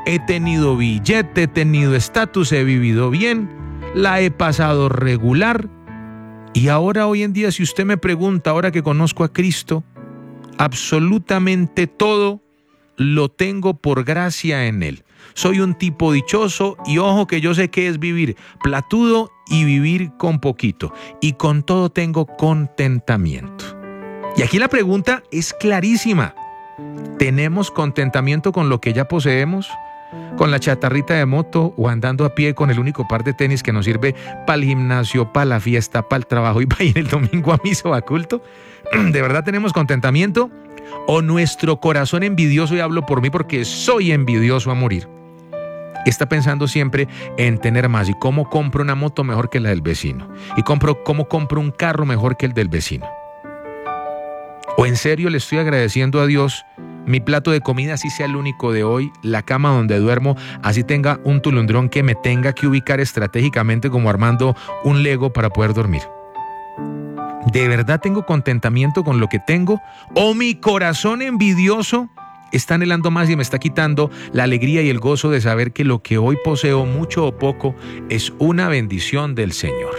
he tenido billete, he tenido estatus, he vivido bien, la he pasado regular. Y ahora, hoy en día, si usted me pregunta, ahora que conozco a Cristo, absolutamente todo lo tengo por gracia en Él. Soy un tipo dichoso y ojo que yo sé qué es vivir platudo y vivir con poquito. Y con todo tengo contentamiento. Y aquí la pregunta es clarísima. ¿Tenemos contentamiento con lo que ya poseemos? ¿Con la chatarrita de moto o andando a pie con el único par de tenis que nos sirve para el gimnasio, para la fiesta, para el trabajo y para ir el domingo a misa o a culto? ¿De verdad tenemos contentamiento? ¿O nuestro corazón envidioso, y hablo por mí porque soy envidioso a morir, está pensando siempre en tener más? ¿Y cómo compro una moto mejor que la del vecino? ¿Y cómo compro un carro mejor que el del vecino? ¿O en serio le estoy agradeciendo a Dios mi plato de comida, así sea el único de hoy, la cama donde duermo, así tenga un tulundrón que me tenga que ubicar estratégicamente como armando un Lego para poder dormir? ¿De verdad tengo contentamiento con lo que tengo? ¿O mi corazón envidioso está anhelando más y me está quitando la alegría y el gozo de saber que lo que hoy poseo, mucho o poco, es una bendición del Señor?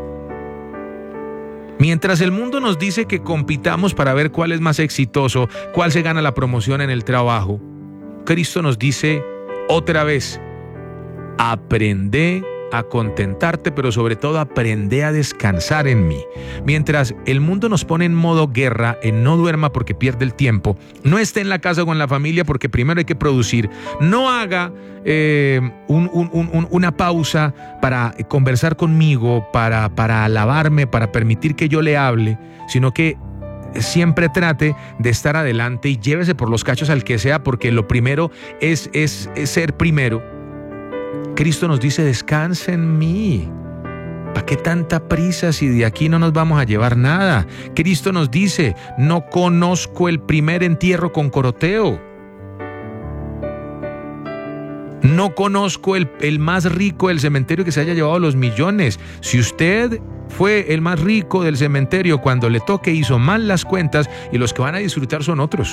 Mientras el mundo nos dice que compitamos para ver cuál es más exitoso, cuál se gana la promoción en el trabajo, Cristo nos dice otra vez: aprende a contentarte, pero sobre todo aprende a descansar en mí. Mientras el mundo nos pone en modo guerra, en no duerma porque pierde el tiempo, no esté en la casa con la familia porque primero hay que producir, no haga una pausa para conversar conmigo, para alabarme, para permitir que yo le hable, sino que siempre trate de estar adelante y llévese por los cachos al que sea, porque lo primero es ser primero. Cristo nos dice: descansa en mí. ¿Para qué tanta prisa si de aquí no nos vamos a llevar nada? Cristo nos dice: no conozco el primer entierro con coroteo. No conozco el más rico del cementerio que se haya llevado los millones. Si usted fue el más rico del cementerio, cuando le toque hizo mal las cuentas y los que van a disfrutar son otros.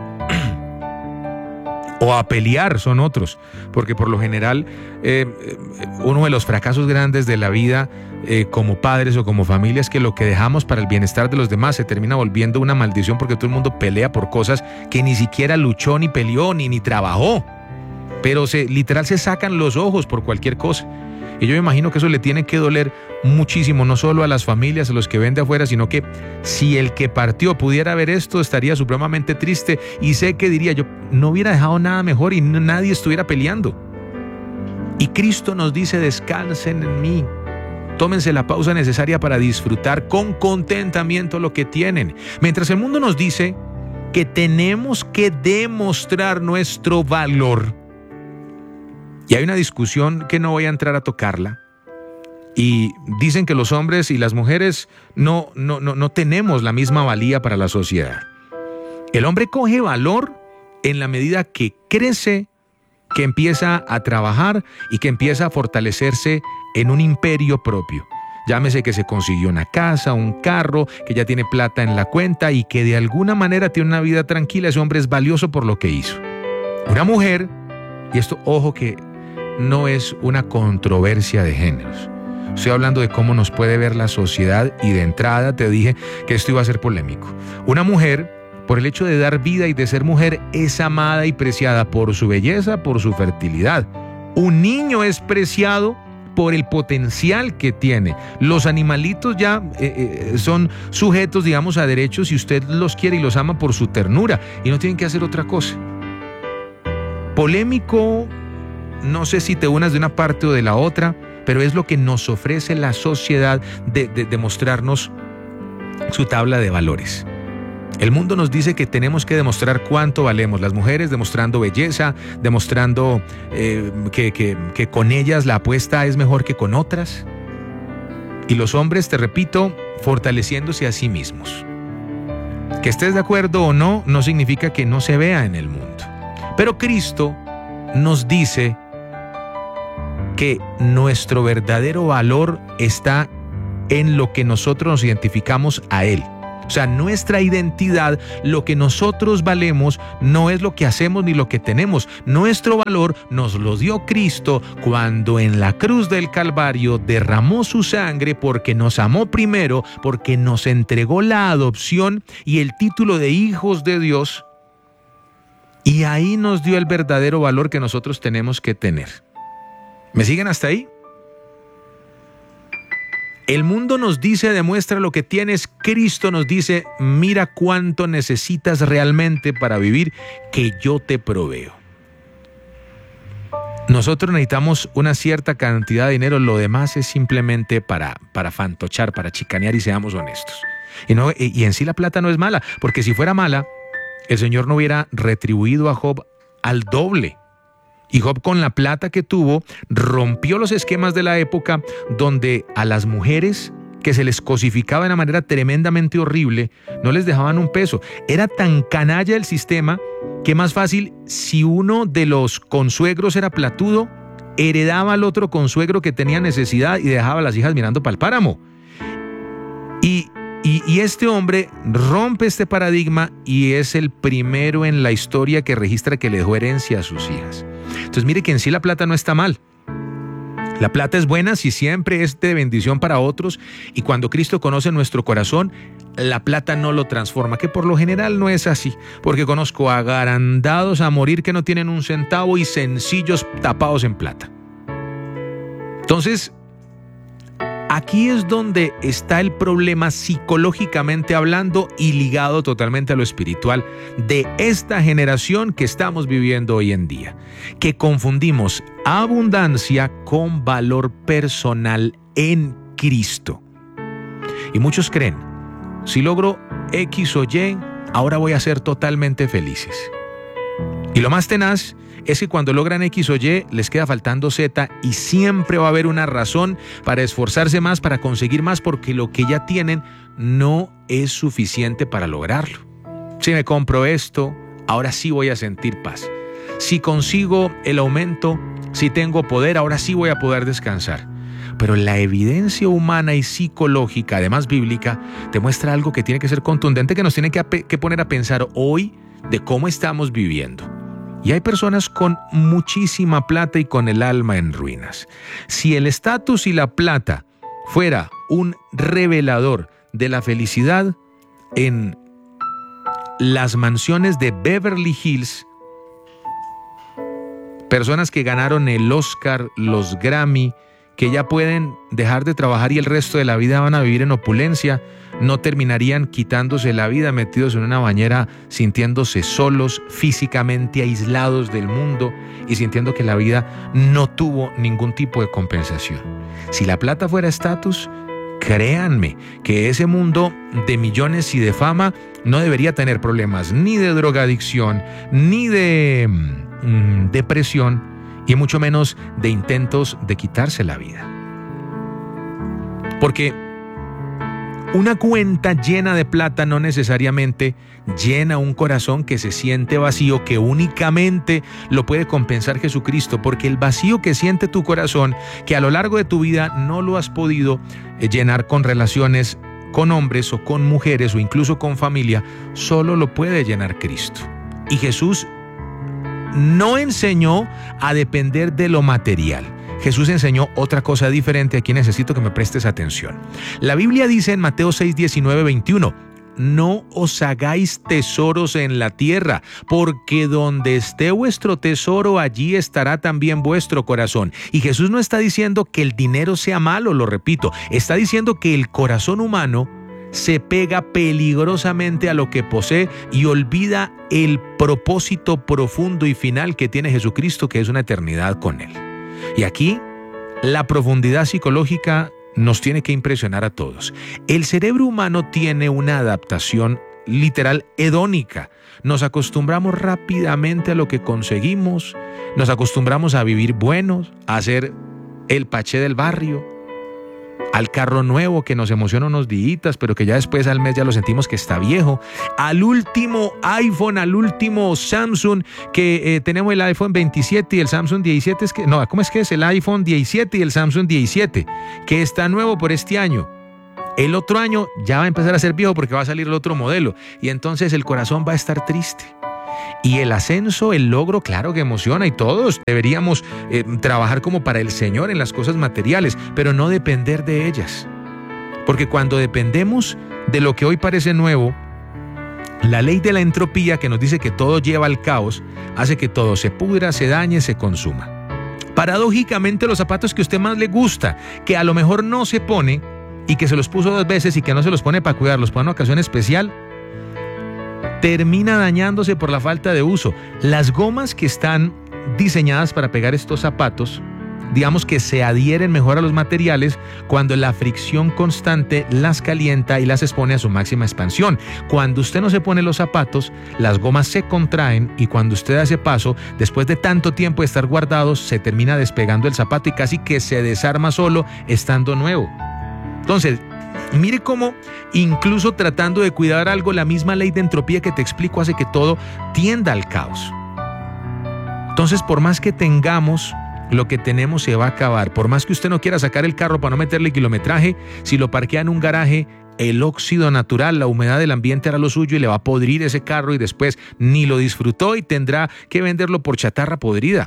O a pelear son otros, porque por lo general uno de los fracasos grandes de la vida como padres o como familia es que lo que dejamos para el bienestar de los demás se termina volviendo una maldición, porque todo el mundo pelea por cosas que ni siquiera luchó, ni peleó, ni trabajó, pero literal se sacan los ojos por cualquier cosa. Y yo me imagino que eso le tiene que doler muchísimo, no solo a las familias, a los que ven de afuera, sino que si el que partió pudiera ver esto, estaría supremamente triste y sé que diría: yo no hubiera dejado nada mejor y nadie estuviera peleando. Y Cristo nos dice: descansen en mí. Tómense la pausa necesaria para disfrutar con contentamiento lo que tienen. Mientras el mundo nos dice que tenemos que demostrar nuestro valor. Y hay una discusión que no voy a entrar a tocarla. Y dicen que los hombres y las mujeres no tenemos la misma valía para la sociedad. El hombre coge valor en la medida que crece, que empieza a trabajar y que empieza a fortalecerse en un imperio propio. Llámese que se consiguió una casa, un carro, que ya tiene plata en la cuenta y que de alguna manera tiene una vida tranquila. Ese hombre es valioso por lo que hizo. Una mujer, y esto, ojo, que no es una controversia de géneros. Estoy hablando de cómo nos puede ver la sociedad y de entrada te dije que esto iba a ser polémico. Una mujer, por el hecho de dar vida y de ser mujer, es amada y preciada por su belleza, por su fertilidad. Un niño es preciado por el potencial que tiene. Los animalitos ya son sujetos, digamos, a derechos si usted los quiere y los ama por su ternura y no tienen que hacer otra cosa. Polémico, no sé si te unas de una parte o de la otra, pero es lo que nos ofrece la sociedad de mostrarnos su tabla de valores. El mundo nos dice que tenemos que demostrar cuánto valemos. Las mujeres demostrando belleza, demostrando que con ellas la apuesta es mejor que con otras. Y los hombres, te repito, fortaleciéndose a sí mismos. Que estés de acuerdo o no, no significa que no se vea en el mundo. Pero Cristo nos dice que nuestro verdadero valor está en lo que nosotros nos identificamos a Él. O sea, nuestra identidad, lo que nosotros valemos, no es lo que hacemos ni lo que tenemos. Nuestro valor nos lo dio Cristo cuando en la cruz del Calvario derramó su sangre porque nos amó primero, porque nos entregó la adopción y el título de hijos de Dios. Y ahí nos dio el verdadero valor que nosotros tenemos que tener. ¿Me siguen hasta ahí? El mundo nos dice, demuestra lo que tienes. Cristo nos dice, mira cuánto necesitas realmente para vivir, que yo te proveo. Nosotros necesitamos una cierta cantidad de dinero, lo demás es simplemente para fantochar, para chicanear, y seamos honestos. Y en sí la plata no es mala, porque si fuera mala, el Señor no hubiera retribuido a Job al doble. Y Job, con la plata que tuvo, rompió los esquemas de la época donde a las mujeres que se les cosificaba de una manera tremendamente horrible, no les dejaban un peso. Era tan canalla el sistema que más fácil, si uno de los consuegros era platudo, heredaba al otro consuegro que tenía necesidad y dejaba a las hijas mirando para el páramo. Y este hombre rompe este paradigma y es el primero en la historia que registra que le dejó herencia a sus hijas. Entonces mire que en sí la plata no está mal. La plata es buena si siempre es de bendición para otros, y cuando Cristo conoce nuestro corazón, la plata no lo transforma, que por lo general no es así, porque conozco agarandados a morir que no tienen un centavo y sencillos tapados en plata. Entonces, aquí es donde está el problema psicológicamente hablando y ligado totalmente a lo espiritual de esta generación que estamos viviendo hoy en día, que confundimos abundancia con valor personal en Cristo. Y muchos creen, si logro X o Y, ahora voy a ser totalmente felices. Y lo más tenaz es que cuando logran X o Y, les queda faltando Z, y siempre va a haber una razón para esforzarse más, para conseguir más, porque lo que ya tienen no es suficiente para lograrlo. Si me compro esto, ahora sí voy a sentir paz. Si consigo el aumento, si tengo poder, ahora sí voy a poder descansar. Pero la evidencia humana y psicológica, además bíblica, demuestra algo que tiene que ser contundente, que nos tiene que poner a pensar hoy de cómo estamos viviendo. Y hay personas con muchísima plata y con el alma en ruinas. Si el estatus y la plata fuera un revelador de la felicidad, en las mansiones de Beverly Hills, personas que ganaron el Oscar, los Grammy, que ya pueden dejar de trabajar y el resto de la vida van a vivir en opulencia, no terminarían quitándose la vida metidos en una bañera, sintiéndose solos, físicamente aislados del mundo y sintiendo que la vida no tuvo ningún tipo de compensación. Si la plata fuera estatus, créanme que ese mundo de millones y de fama no debería tener problemas ni de drogadicción, ni de depresión, y mucho menos de intentos de quitarse la vida. Porque una cuenta llena de plata no necesariamente llena un corazón que se siente vacío, que únicamente lo puede compensar Jesucristo, porque el vacío que siente tu corazón, que a lo largo de tu vida no lo has podido llenar con relaciones con hombres o con mujeres o incluso con familia, solo lo puede llenar Cristo. Y Jesús no enseñó a depender de lo material. Jesús enseñó otra cosa diferente. Aquí necesito que me prestes atención. La Biblia dice en Mateo 6, 19, 21, no os hagáis tesoros en la tierra, porque donde esté vuestro tesoro, allí estará también vuestro corazón. Y Jesús no está diciendo que el dinero sea malo, lo repito, está diciendo que el corazón humano se pega peligrosamente a lo que posee y olvida el propósito profundo y final que tiene Jesucristo, que es una eternidad con Él. Y aquí la profundidad psicológica nos tiene que impresionar a todos. El cerebro humano tiene una adaptación literal hedónica. Nos acostumbramos rápidamente a lo que conseguimos, nos acostumbramos a vivir buenos, a ser el paché del barrio, al carro nuevo que nos emociona unos días, pero que ya después al mes ya lo sentimos que está viejo, al último iPhone, al último Samsung, que tenemos el iPhone 27 y el Samsung 17, ¿cómo es que es? El iPhone 17 y el Samsung 17, que está nuevo por este año. el otro año ya va a empezar a ser viejo porque va a salir el otro modelo y entonces el corazón va a estar triste. Y el ascenso, el logro, claro que emociona y todos deberíamos trabajar como para el Señor en las cosas materiales, pero no depender de ellas. Porque cuando dependemos de lo que hoy parece nuevo, la ley de la entropía que nos dice que todo lleva al caos, hace que todo se pudra, se dañe, se consuma. Paradójicamente, los zapatos que a usted más le gusta, que a lo mejor no se pone y que se los puso 2 veces y que no se los pone para cuidarlos para una ocasión especial, termina dañándose por la falta de uso. Las gomas que están diseñadas para pegar estos zapatos, digamos que se adhieren mejor a los materiales cuando la fricción constante las calienta y las expone a su máxima expansión. Cuando usted no se pone los zapatos, las gomas se contraen y cuando usted hace paso, después de tanto tiempo de estar guardados, se termina despegando el zapato y casi que se desarma solo estando nuevo. Entonces, mire cómo incluso tratando de cuidar algo, la misma ley de entropía que te explico hace que todo tienda al caos. Entonces, por más que tengamos, lo que tenemos se va a acabar. Por más que usted no quiera sacar el carro para no meterle kilometraje, si lo parquea en un garaje, el óxido natural, la humedad del ambiente hará lo suyo y le va a podrir ese carro y después ni lo disfrutó y tendrá que venderlo por chatarra podrida.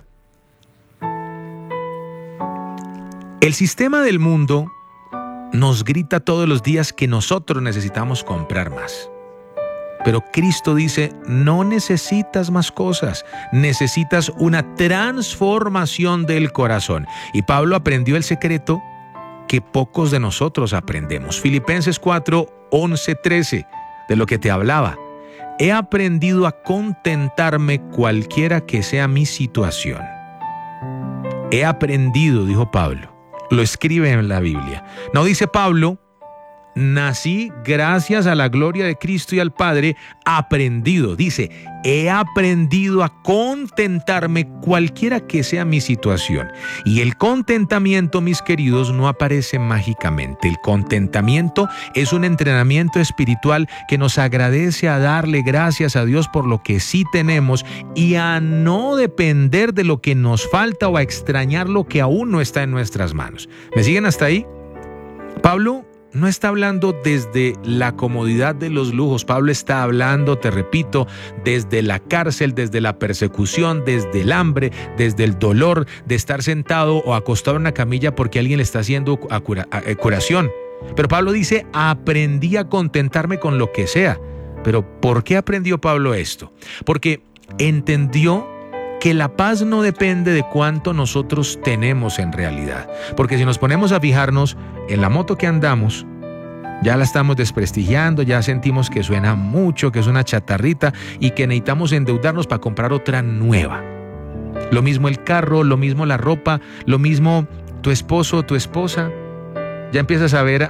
El sistema del mundo nos grita todos los días que nosotros necesitamos comprar más. Pero Cristo dice, no necesitas más cosas, necesitas una transformación del corazón. Y Pablo aprendió el secreto que pocos de nosotros aprendemos. Filipenses 4, 11, 13, de lo que te hablaba. He aprendido a contentarme cualquiera que sea mi situación. He aprendido, dijo Pablo. Lo escribe en la Biblia. No dice Pablo, nací gracias a la gloria de Cristo y al Padre, aprendido. Dice, he aprendido a contentarme cualquiera que sea mi situación. Y el contentamiento, mis queridos, no aparece mágicamente. El contentamiento es un entrenamiento espiritual que nos agradece a darle gracias a Dios por lo que sí tenemos y a no depender de lo que nos falta o a extrañar lo que aún no está en nuestras manos. ¿Me siguen hasta ahí? Pablo no está hablando desde la comodidad de los lujos. Pablo está hablando, te repito, desde la cárcel, desde la persecución, desde el hambre, desde el dolor de estar sentado o acostado en una camilla porque alguien le está haciendo curación. Pero Pablo dice, aprendí a contentarme con lo que sea. Pero ¿por qué aprendió Pablo esto? Porque entendió que la paz no depende de cuánto nosotros tenemos en realidad. Porque si nos ponemos a fijarnos en la moto que andamos, ya la estamos desprestigiando, ya sentimos que suena mucho, que es una chatarrita y que necesitamos endeudarnos para comprar otra nueva. Lo mismo el carro, lo mismo la ropa, lo mismo tu esposo o tu esposa. Ya empiezas a ver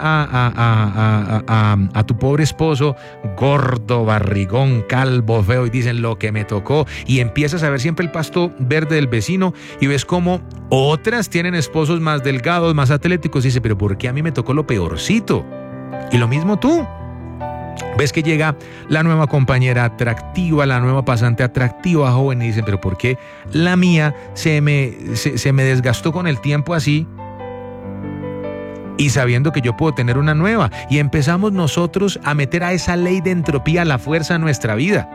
a tu pobre esposo gordo, barrigón, calvo, feo y dicen lo que me tocó y empiezas a ver siempre el pasto verde del vecino y ves cómo otras tienen esposos más delgados, más atléticos y dices, pero ¿por qué a mí me tocó lo peorcito? Y lo mismo tú. Ves que llega la nueva compañera atractiva, la nueva pasante atractiva, joven y dicen, pero ¿por qué la mía se me desgastó con el tiempo así? Y sabiendo que yo puedo tener una nueva. Y empezamos nosotros a meter a esa ley de entropía a la fuerza en nuestra vida.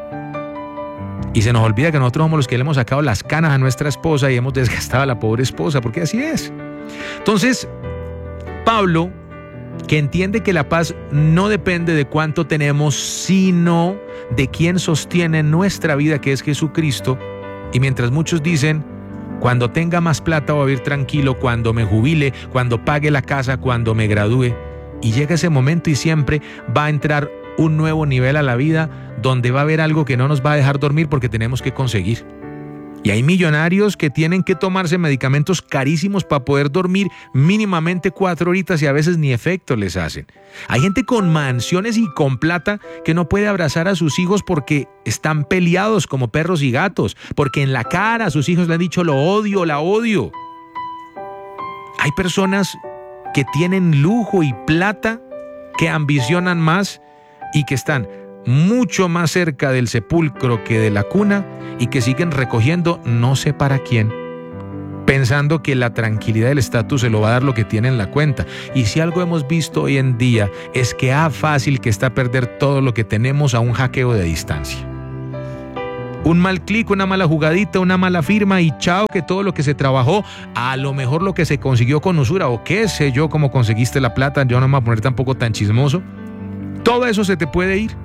Y se nos olvida que nosotros somos los que le hemos sacado las canas a nuestra esposa y hemos desgastado a la pobre esposa, porque así es. Entonces, Pablo, que entiende que la paz no depende de cuánto tenemos, sino de quién sostiene nuestra vida, que es Jesucristo. Y mientras muchos dicen, cuando tenga más plata voy a vivir tranquilo, cuando me jubile, cuando pague la casa, cuando me gradúe. Y llega ese momento y siempre va a entrar un nuevo nivel a la vida donde va a haber algo que no nos va a dejar dormir porque tenemos que conseguir. Y hay millonarios que tienen que tomarse medicamentos carísimos para poder dormir mínimamente 4 horitas y a veces ni efecto les hacen. Hay gente con mansiones y con plata que no puede abrazar a sus hijos porque están peleados como perros y gatos, porque en la cara a sus hijos le han dicho lo odio, la odio. Hay personas que tienen lujo y plata, que ambicionan más y que están mucho más cerca del sepulcro que de la cuna y que siguen recogiendo no sé para quién. pensando que la tranquilidad del estatus se lo va a dar lo que tiene en la cuenta. Y si algo hemos visto hoy en día es que fácil que está perder todo lo que tenemos a un hackeo de distancia. Un mal clic, una mala jugadita, una mala firma y chao, que todo lo que se trabajó, a lo mejor lo que se consiguió con usura o qué sé yo, cómo conseguiste la plata, yo no me voy a poner tampoco tan chismoso. Todo eso se te puede ir.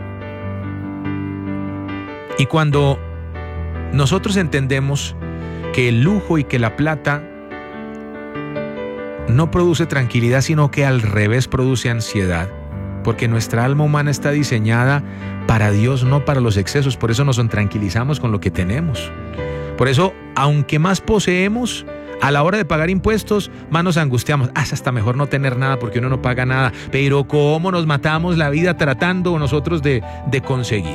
Y cuando nosotros entendemos que el lujo y que la plata no produce tranquilidad, sino que al revés produce ansiedad, porque nuestra alma humana está diseñada para Dios, no para los excesos. Por eso nos tranquilizamos con lo que tenemos. Por eso, aunque más poseemos, a la hora de pagar impuestos, más nos angustiamos. Es hasta mejor no tener nada porque uno no paga nada. Pero cómo nos matamos la vida tratando nosotros de conseguir.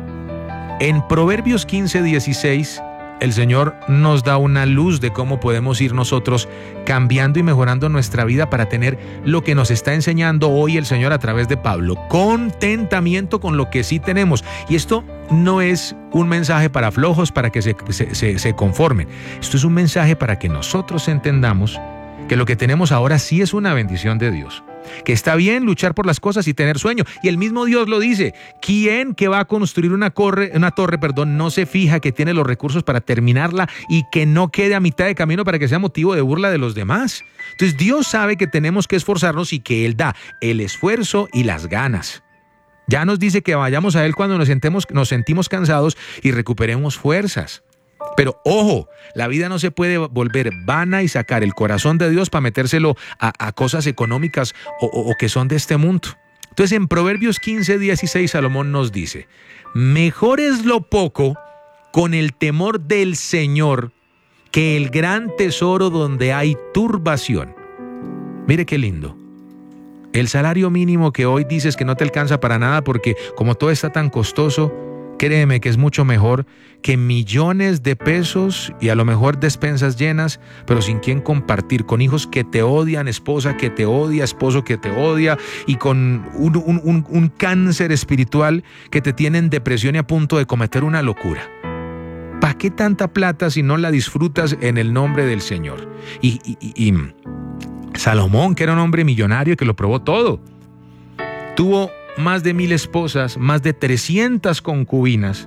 En Proverbios 15:16, el Señor nos da una luz de cómo podemos ir nosotros cambiando y mejorando nuestra vida para tener lo que nos está enseñando hoy el Señor a través de Pablo: contentamiento con lo que sí tenemos. Y esto no es un mensaje para flojos, para que se conformen. Esto es un mensaje para que nosotros entendamos que lo que tenemos ahora sí es una bendición de Dios. Que está bien luchar por las cosas y tener sueño. Y el mismo Dios lo dice. ¿Quién que va a construir una torre, no se fija que tiene los recursos para terminarla y que no quede a mitad de camino para que sea motivo de burla de los demás? Entonces Dios sabe que tenemos que esforzarnos y que Él da el esfuerzo y las ganas. Ya nos dice que vayamos a Él cuando nos sentimos cansados y recuperemos fuerzas. Pero ojo, la vida no se puede volver vana y sacar el corazón de Dios para metérselo a cosas económicas o que son de este mundo. Entonces en Proverbios 15:16 Salomón nos dice: mejor es lo poco con el temor del Señor que el gran tesoro donde hay turbación. Mire qué lindo. El salario mínimo que hoy dices que no te alcanza para nada porque como todo está tan costoso, créeme que es mucho mejor que millones de pesos y a lo mejor despensas llenas, pero sin quien compartir, con hijos que te odian, esposa que te odia, esposo que te odia y con un cáncer espiritual que te tiene en depresión y a punto de cometer una locura. ¿Para qué tanta plata si no la disfrutas en el nombre del Señor? Y Salomón, que era un hombre millonario que lo probó todo, tuvo más de 1000 esposas, más de 300 concubinas,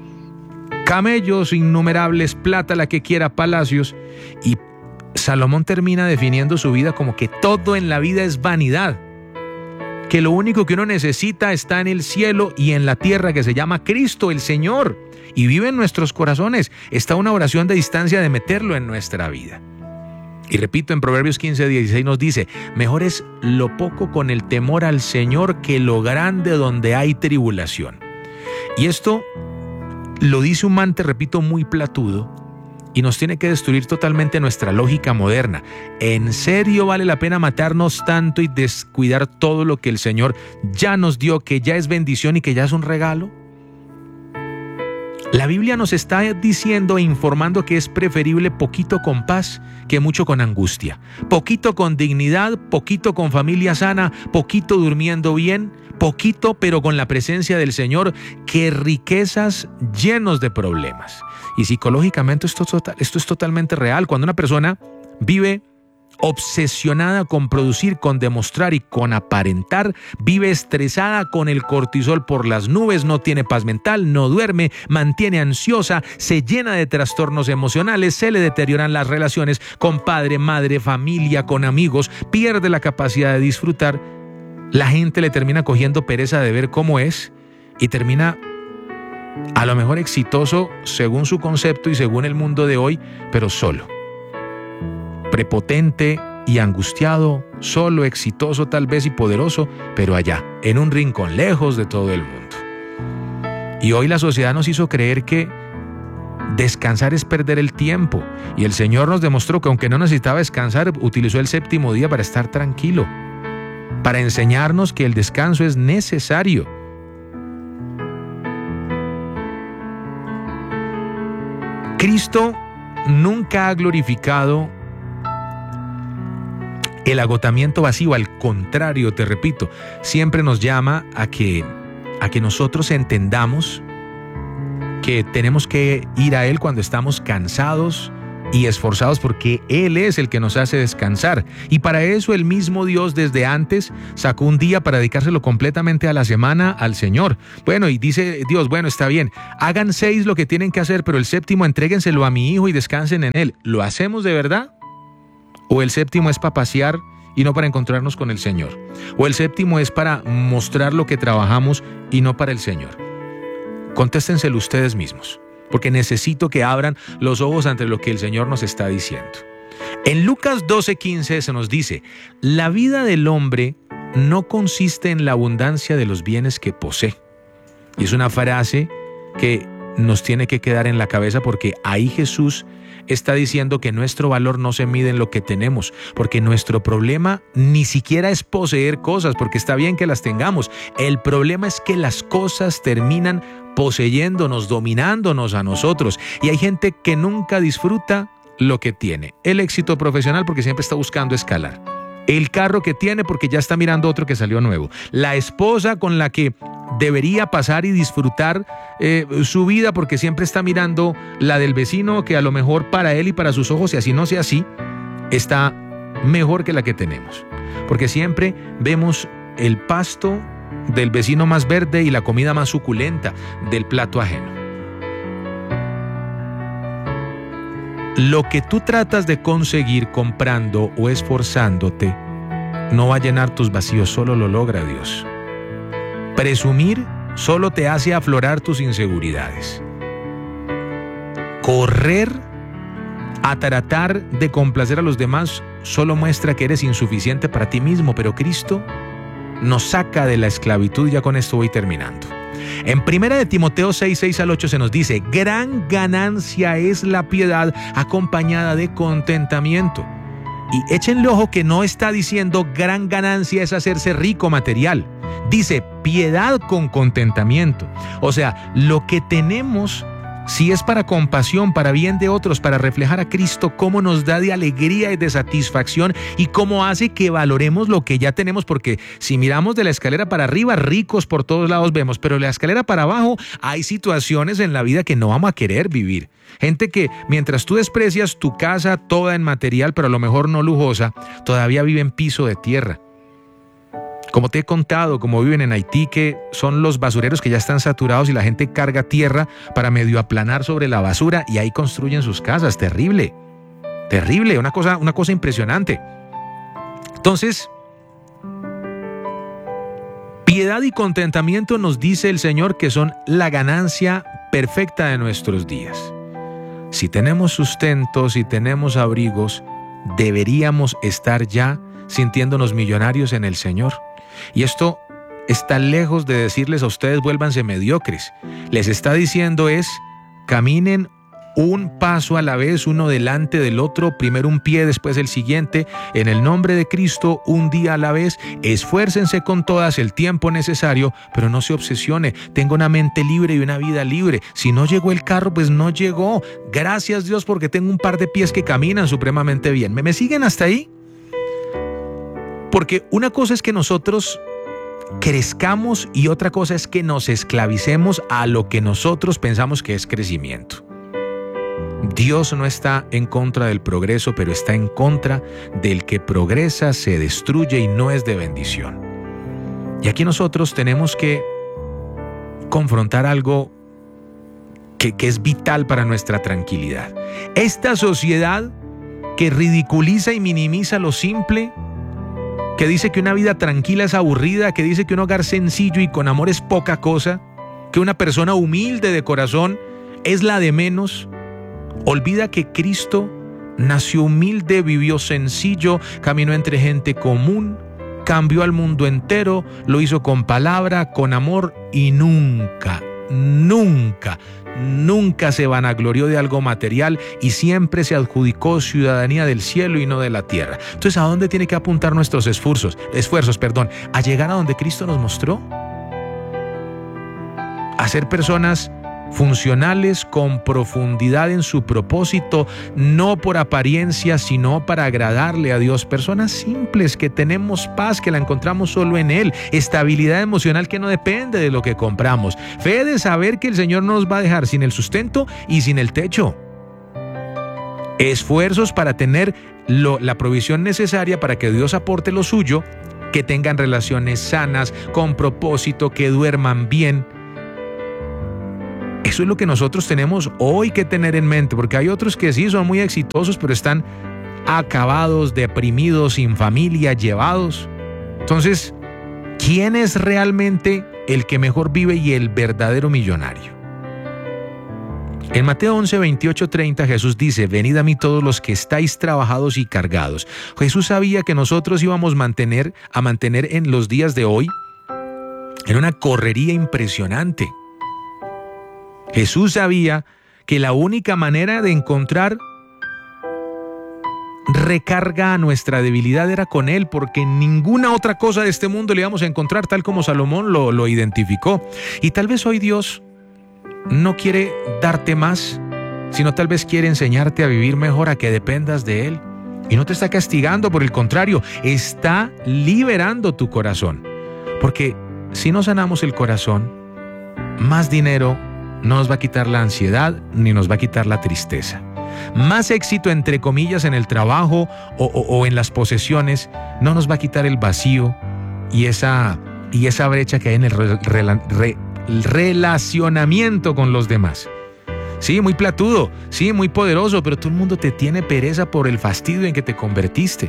camellos innumerables, plata la que quiera, palacios. Y Salomón termina definiendo su vida como que todo en la vida es vanidad, que lo único que uno necesita está en el cielo y en la tierra, que se llama Cristo el Señor, y vive en nuestros corazones. Está una oración de distancia de meterlo en nuestra vida. Y repito, en Proverbios 15:16 nos dice: mejor es lo poco con el temor al Señor que lo grande donde hay tribulación. Y esto lo dice un man, te repito, muy platudo, y nos tiene que destruir totalmente nuestra lógica moderna. ¿En serio vale la pena matarnos tanto y descuidar todo lo que el Señor ya nos dio, que ya es bendición y que ya es un regalo? La Biblia nos está diciendo e informando que es preferible poquito con paz que mucho con angustia, poquito con dignidad, poquito con familia sana, poquito durmiendo bien, poquito pero con la presencia del Señor, que riquezas llenos de problemas. Y psicológicamente esto es totalmente real. Cuando una persona vive obsesionada con producir, con demostrar y con aparentar, vive estresada con el cortisol por las nubes, no tiene paz mental, no duerme, mantiene ansiosa, se llena de trastornos emocionales, se le deterioran las relaciones con padre, madre, familia, con amigos, pierde la capacidad de disfrutar. La gente le termina cogiendo pereza de ver cómo es y termina a lo mejor exitoso según su concepto y según el mundo de hoy, pero solo. Prepotente y angustiado, solo, exitoso tal vez y poderoso, pero allá, en un rincón lejos de todo el mundo. Y hoy la sociedad nos hizo creer que descansar es perder el tiempo. Y el Señor nos demostró que aunque no necesitaba descansar, utilizó el séptimo día para estar tranquilo, para enseñarnos que el descanso es necesario. Cristo nunca ha glorificado el agotamiento vacío. Al contrario, te repito, siempre nos llama a que nosotros entendamos que tenemos que ir a Él cuando estamos cansados, y esforzados porque Él es el que nos hace descansar. Y para eso el mismo Dios desde antes sacó un día para dedicárselo completamente a la semana al Señor. Bueno, y dice Dios, bueno, está bien, hagan 6 lo que tienen que hacer, pero el séptimo entréguenselo a mi hijo y descansen en Él. ¿Lo hacemos de verdad? ¿O el séptimo es para pasear y no para encontrarnos con el Señor? ¿O el séptimo es para mostrar lo que trabajamos y no para el Señor? Contéstenselo ustedes mismos, porque necesito que abran los ojos ante lo que el Señor nos está diciendo. En Lucas 12:15 se nos dice, la vida del hombre no consiste en la abundancia de los bienes que posee. Y es una frase que nos tiene que quedar en la cabeza, porque ahí Jesús está diciendo que nuestro valor no se mide en lo que tenemos, porque nuestro problema ni siquiera es poseer cosas, porque está bien que las tengamos. El problema es que las cosas terminan poseyéndonos, dominándonos a nosotros. Y hay gente que nunca disfruta lo que tiene. El éxito profesional porque siempre está buscando escalar. El carro que tiene porque ya está mirando otro que salió nuevo. La esposa con la que debería pasar y disfrutar su vida porque siempre está mirando la del vecino, que a lo mejor para él y para sus ojos, y así no sea así, está mejor que la que tenemos. Porque siempre vemos el pasto del vecino más verde y la comida más suculenta del plato ajeno. Lo que tú tratas de conseguir comprando o esforzándote no va a llenar tus vacíos, solo lo logra Dios. Presumir solo te hace aflorar tus inseguridades. Correr a tratar de complacer a los demás solo muestra que eres insuficiente para ti mismo, pero Cristo nos saca de la esclavitud. Ya con esto voy terminando. En 1 Timoteo 6:6-8 se nos dice, gran ganancia es la piedad acompañada de contentamiento. Y échenle ojo que no está diciendo gran ganancia es hacerse rico material. Dice piedad con contentamiento. O sea, lo que tenemos, si es para compasión, para bien de otros, para reflejar a Cristo, cómo nos da de alegría y de satisfacción, y cómo hace que valoremos lo que ya tenemos, porque si miramos de la escalera para arriba, ricos por todos lados vemos, pero de la escalera para abajo hay situaciones en la vida que no vamos a querer vivir. Gente que mientras tú desprecias tu casa toda en material, pero a lo mejor no lujosa, todavía vive en piso de tierra. Como te he contado, como viven en Haití, que son los basureros que ya están saturados y la gente carga tierra para medio aplanar sobre la basura y ahí construyen sus casas. Terrible, terrible, una cosa impresionante. Entonces, piedad y contentamiento nos dice el Señor que son la ganancia perfecta de nuestros días. Si tenemos sustento, si tenemos abrigos, deberíamos estar ya sintiéndonos millonarios en el Señor. Y esto está lejos de decirles a ustedes vuélvanse mediocres. Les está diciendo es, caminen un paso a la vez, uno delante del otro, primero un pie, después el siguiente, en el nombre de Cristo, un día a la vez. Esfuércense con todas el tiempo necesario, pero no se obsesione. Tenga una mente libre y una vida libre. Si no llegó el carro, pues no llegó. Gracias Dios porque tengo un par de pies que caminan supremamente bien. ¿Me siguen hasta ahí? Porque una cosa es que nosotros crezcamos y otra cosa es que nos esclavicemos a lo que nosotros pensamos que es crecimiento. Dios no está en contra del progreso, pero está en contra del que progresa, se destruye y no es de bendición. Y aquí nosotros tenemos que confrontar algo que es vital para nuestra tranquilidad. Esta sociedad que ridiculiza y minimiza lo simple, que dice que una vida tranquila es aburrida, que dice que un hogar sencillo y con amor es poca cosa, que una persona humilde de corazón es la de menos, olvida que Cristo nació humilde, vivió sencillo, caminó entre gente común, cambió al mundo entero, lo hizo con palabra, con amor y nunca se vanaglorió de algo material y siempre se adjudicó ciudadanía del cielo y no de la tierra. Entonces, ¿a dónde tiene que apuntar nuestros esfuerzos? A llegar a donde Cristo nos mostró. A ser personas funcionales con profundidad en su propósito, no por apariencia, sino para agradarle a Dios. Personas simples que tenemos paz, que la encontramos solo en Él. Estabilidad emocional que no depende de lo que compramos. Fe de saber que el Señor no nos va a dejar sin el sustento y sin el techo. esfuerzos para tener la provisión necesaria para que Dios aporte lo suyo, que tengan relaciones sanas, con propósito, que duerman bien. Eso es lo que nosotros tenemos hoy que tener en mente, porque hay otros que sí son muy exitosos, pero están acabados, deprimidos, sin familia, llevados. Entonces, ¿quién es realmente el que mejor vive y el verdadero millonario? En Mateo 11, 28, 30 Jesús dice: venid a mí todos los que estáis trabajados y cargados. Jesús sabía que nosotros íbamos a mantener en los días de hoy en una correría impresionante. Jesús sabía que la única manera de encontrar recarga a nuestra debilidad era con Él, porque en ninguna otra cosa de este mundo le íbamos a encontrar, tal como Salomón lo identificó. Y tal vez hoy Dios no quiere darte más, sino tal vez quiere enseñarte a vivir mejor, a que dependas de Él. Y no te está castigando, por el contrario, está liberando tu corazón. Porque si no sanamos el corazón, más dinero no nos va a quitar la ansiedad ni nos va a quitar la tristeza. Más éxito, entre comillas, en el trabajo o en las posesiones no nos va a quitar el vacío y esa brecha que hay en el relacionamiento con los demás. Sí, muy platudo, sí, muy poderoso, pero todo el mundo te tiene pereza por el fastidio en que te convertiste.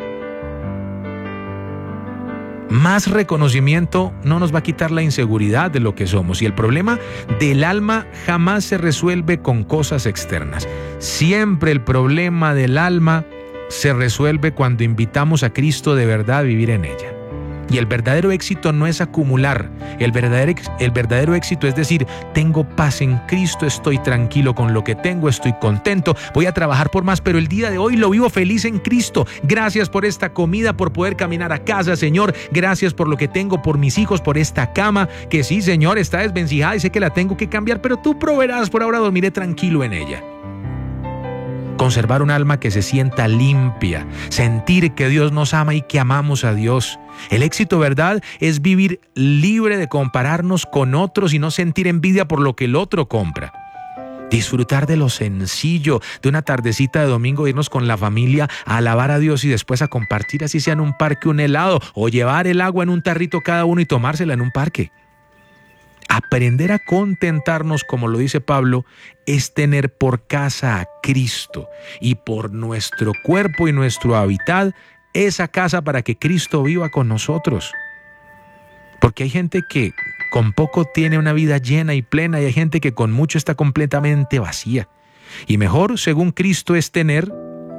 Más reconocimiento no nos va a quitar la inseguridad de lo que somos. Y el problema del alma jamás se resuelve con cosas externas. Siempre el problema del alma se resuelve cuando invitamos a Cristo de verdad a vivir en ella. Y el verdadero éxito no es acumular. El verdadero éxito es decir: tengo paz en Cristo, estoy tranquilo con lo que tengo, estoy contento, voy a trabajar por más, pero el día de hoy lo vivo feliz en Cristo. Gracias por esta comida, por poder caminar a casa, Señor. Gracias por lo que tengo, por mis hijos, por esta cama, que sí, Señor, está desvencijada y sé que la tengo que cambiar, pero tú proveerás, por ahora dormiré tranquilo en ella. Conservar un alma que se sienta limpia, sentir que Dios nos ama y que amamos a Dios. El éxito, ¿verdad?, es vivir libre de compararnos con otros y no sentir envidia por lo que el otro compra. Disfrutar de lo sencillo, de una tardecita de domingo, irnos con la familia a alabar a Dios y después a compartir, así sea en un parque, un helado, o llevar el agua en un tarrito cada uno y tomársela en un parque. Aprender a contentarnos, como lo dice Pablo, es tener por casa a Cristo y por nuestro cuerpo y nuestro hábitat esa casa para que Cristo viva con nosotros. Porque hay gente que con poco tiene una vida llena y plena y hay gente que con mucho está completamente vacía. Y mejor, según Cristo, es tener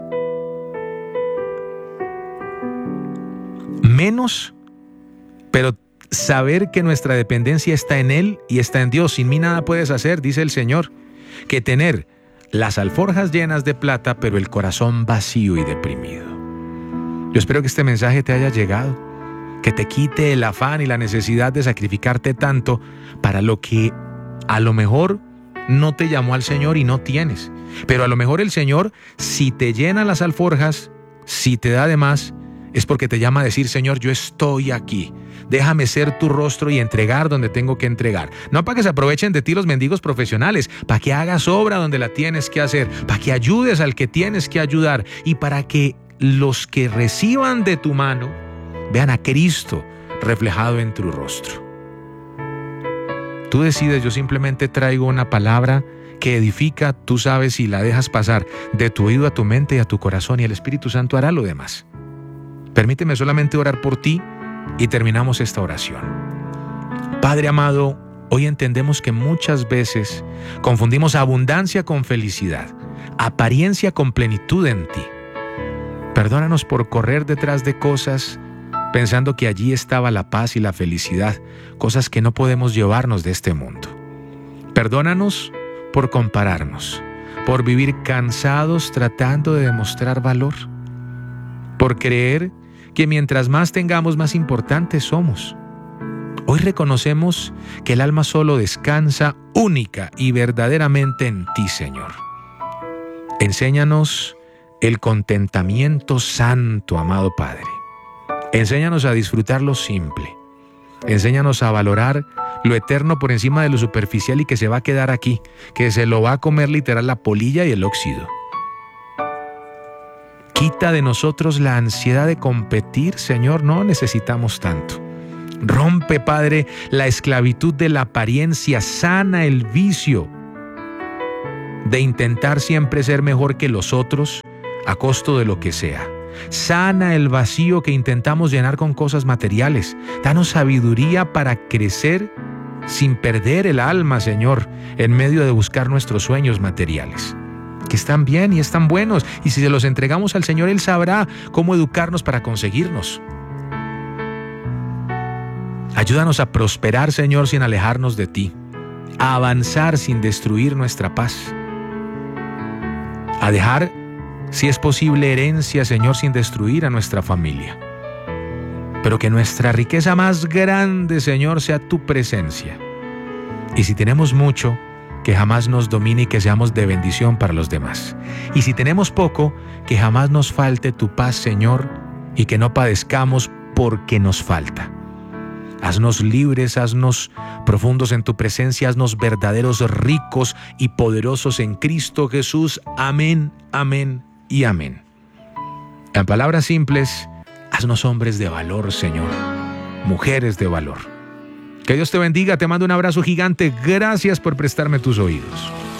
menos, pero saber que nuestra dependencia está en Él y está en Dios. Sin mí nada puedes hacer, dice el Señor. Que tener las alforjas llenas de plata, pero el corazón vacío y deprimido. Yo espero que este mensaje te haya llegado, que te quite el afán y la necesidad de sacrificarte tanto para lo que a lo mejor no te llamó al Señor y no tienes. Pero a lo mejor el Señor, si te llena las alforjas, si te da de más, es porque te llama a decir: Señor, yo estoy aquí. Déjame ser tu rostro y entregar donde tengo que entregar. No para que se aprovechen de ti los mendigos profesionales, para que hagas obra donde la tienes que hacer, para que ayudes al que tienes que ayudar y para que los que reciban de tu mano vean a Cristo reflejado en tu rostro. Tú decides, yo simplemente traigo una palabra que edifica, tú sabes si la dejas pasar de tu oído a tu mente y a tu corazón, y el Espíritu Santo hará lo demás. Permíteme solamente orar por ti y terminamos esta oración. Padre amado, hoy entendemos que muchas veces confundimos abundancia con felicidad, apariencia con plenitud en ti. Perdónanos por correr detrás de cosas pensando que allí estaba la paz y la felicidad, cosas que no podemos llevarnos de este mundo. Perdónanos por compararnos, por vivir cansados tratando de demostrar valor, por creer que mientras más tengamos, más importantes somos. Hoy reconocemos que el alma solo descansa única y verdaderamente en ti, Señor. Enséñanos el contentamiento santo, amado Padre. Enséñanos a disfrutar lo simple. Enséñanos a valorar lo eterno por encima de lo superficial y que se va a quedar aquí, que se lo va a comer literal la polilla y el óxido. Quita de nosotros la ansiedad de competir, Señor, no necesitamos tanto. Rompe, Padre, la esclavitud de la apariencia, sana el vicio de intentar siempre ser mejor que los otros a costo de lo que sea. Sana el vacío que intentamos llenar con cosas materiales. Danos sabiduría para crecer sin perder el alma, Señor, en medio de buscar nuestros sueños materiales, que están bien y están buenos, y si se los entregamos al Señor, Él sabrá cómo educarnos para conseguirnos. Ayúdanos a prosperar, Señor, sin alejarnos de ti, a avanzar sin destruir nuestra paz, a dejar, si es posible, herencia, Señor, sin destruir a nuestra familia. Pero que nuestra riqueza más grande, Señor, sea tu presencia. Y si tenemos mucho, que jamás nos domine y que seamos de bendición para los demás. Y si tenemos poco, que jamás nos falte tu paz, Señor, y que no padezcamos porque nos falta. Haznos libres, haznos profundos en tu presencia, haznos verdaderos, ricos y poderosos en Cristo Jesús. Amén, amén y amén. En palabras simples, haznos hombres de valor, Señor, mujeres de valor. Que Dios te bendiga, te mando un abrazo gigante. Gracias por prestarme tus oídos.